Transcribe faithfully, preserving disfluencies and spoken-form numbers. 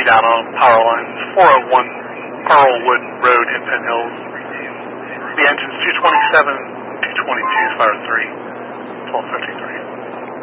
down on power lines, four oh one Pearlwood Road, Hempton Hills. The engine's two twenty-seven, two twenty-two, fire three, twelve fifty-three.